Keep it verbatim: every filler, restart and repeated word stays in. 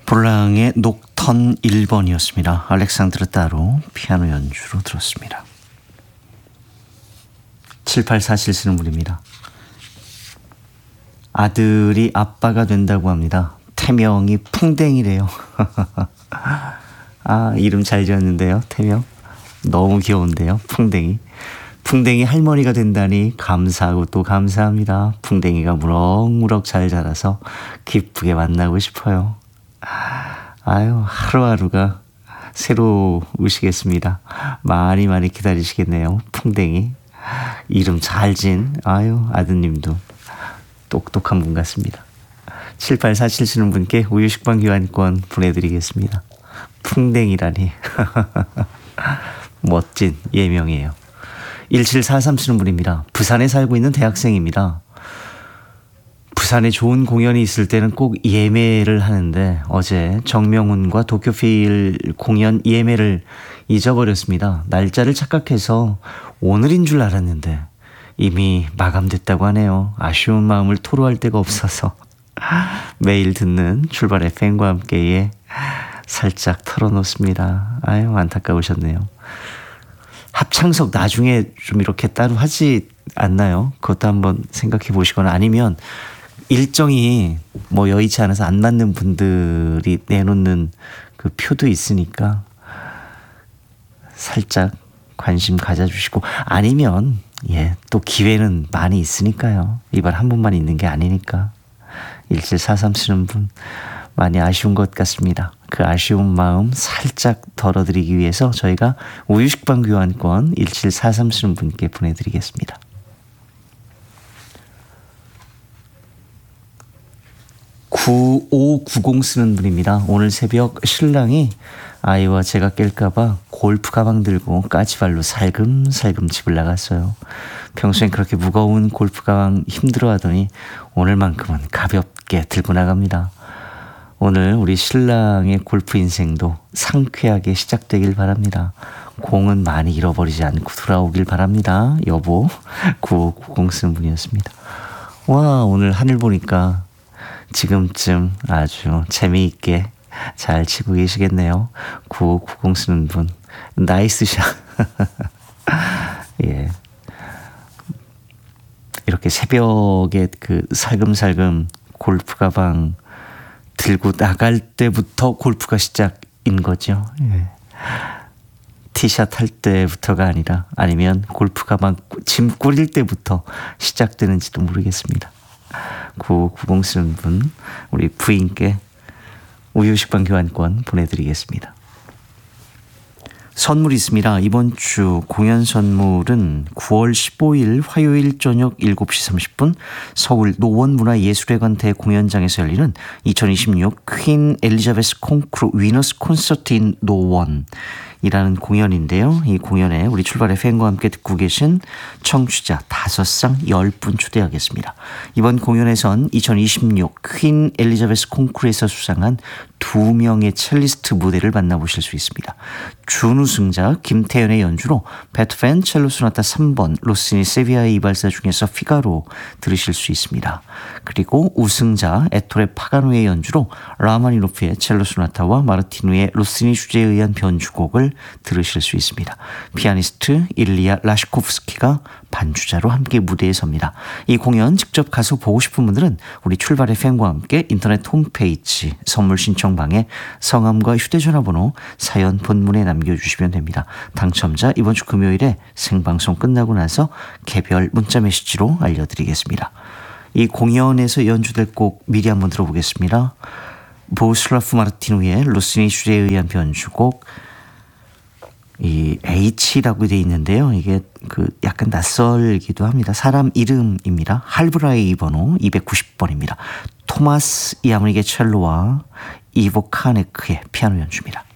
볼랑의 녹턴 일 번이었습니다. 알렉산드르 따로 피아노 연주로 들었습니다. 칠팔사칠 쓰는 분입니다. 아들이 아빠가 된다고 합니다. 태명이 풍뎅이래요. 아, 이름 잘 지었는데요. 태명 너무 귀여운데요. 풍뎅이. 풍뎅이 할머니가 된다니 감사하고 또 감사합니다. 풍뎅이가 무럭무럭 잘 자라서 기쁘게 만나고 싶어요. 아유, 하루하루가 새로우시겠습니다. 많이 많이 기다리시겠네요. 풍뎅이. 이름 잘 진 아유 아드님도 똑똑한 분 같습니다. 칠팔사칠 쓰는 분께 우유 식빵 교환권 보내드리겠습니다. 풍뎅이라니. 멋진 예명이에요. 일칠사삼 쓰는 분입니다. 부산에 살고 있는 대학생입니다. 부산에 좋은 공연이 있을 때는 꼭 예매를 하는데 어제 정명훈과 도쿄필 공연 예매를 잊어버렸습니다. 날짜를 착각해서 오늘인 줄 알았는데 이미 마감됐다고 하네요. 아쉬운 마음을 토로할 데가 없어서 매일 듣는 출발 에프엠과 함께에 살짝 털어놓습니다. 아유, 안타까우셨네요. 합창석 나중에 좀 이렇게 따로 하지 않나요? 그것도 한번 생각해 보시거나 아니면 일정이 뭐 여의치 않아서 안 맞는 분들이 내놓는 그 표도 있으니까 살짝 관심 가져주시고 아니면 예, 또 기회는 많이 있으니까요. 이번 한 번만 있는 게 아니니까. 일칠사삼 쓰는 분 많이 아쉬운 것 같습니다. 그 아쉬운 마음 살짝 덜어드리기 위해서 저희가 우유식빵 교환권 일칠사삼 쓰는 분께 보내드리겠습니다. 구오구공 쓰는 분입니다. 오늘 새벽 신랑이 아이와 제가 깰까봐 골프 가방 들고 까치발로 살금살금 집을 나갔어요. 평소엔 그렇게 무거운 골프 가방 힘들어하더니 오늘만큼은 가볍게 들고 나갑니다. 오늘 우리 신랑의 골프 인생도 상쾌하게 시작되길 바랍니다. 공은 많이 잃어버리지 않고 돌아오길 바랍니다. 여보. 구오구공 쓰는 분이었습니다. 와, 오늘 하늘 보니까 지금쯤 아주 재미있게 잘 치고 계시겠네요. 구오구공 쓰는 분 나이스 샷. 예, 이렇게 새벽에 그 살금살금 골프 가방 들고 나갈 때부터 골프가 시작인 거죠. 예. 티샷 할 때부터가 아니라 아니면 골프 가방 짐 꾸릴 때부터 시작되는지도 모르겠습니다. 구오구공 쓰는 분 우리 부인께 우유식빵 교환권 보내드리겠습니다. 선물이 있습니다. 이번 주 공연 선물은 구월 십오일 화요일 저녁 일곱 시 삼십 분 서울 노원문화예술회관 대공연장에서 열리는 이천이십육 퀸 엘리자베스 콩쿠르 위너스 콘서트 인 노원 이라는 공연인데요. 이 공연에 우리 출발 에프엠과 함께 듣고 계신 청취자 다섯 상 열 분 초대하겠습니다. 이번 공연에선 이천이십육 퀸 엘리자베스 콩쿠르에서 수상한 두 명의 첼리스트 무대를 만나보실 수 있습니다. 준우승자 김태연의 연주로 베토벤 첼로 소나타 삼 번 로시니 세비야의 이발사 중에서 피가로 들으실 수 있습니다. 그리고 우승자 에토레 파가노의 연주로 라마니노프의 첼로 소나타와 마르티누의 로시니 주제에 의한 변주곡을 들으실 수 있습니다. 피아니스트 일리아 라시코프스키가 반주자로 함께 무대에 섭니다. 이 공연 직접 가서 보고 싶은 분들은 우리 출발 에프엠과 함께 인터넷 홈페이지 선물 신청방에 성함과 휴대전화번호 사연 본문에 남겨주시면 됩니다. 당첨자 이번 주 금요일에 생방송 끝나고 나서 개별 문자 메시지로 알려드리겠습니다. 이 공연에서 연주될 곡 미리 한번 들어보겠습니다. 보슬라프 마르티누의 로시니 주제에 의한 변주곡 이 H라고 되어 있는데요. 이게 그 약간 낯설기도 합니다. 사람 이름입니다. 할브라이 번호 이백구십 번입니다. 토마스 야무니게 첼로와 이보 카네크의 피아노 연주입니다.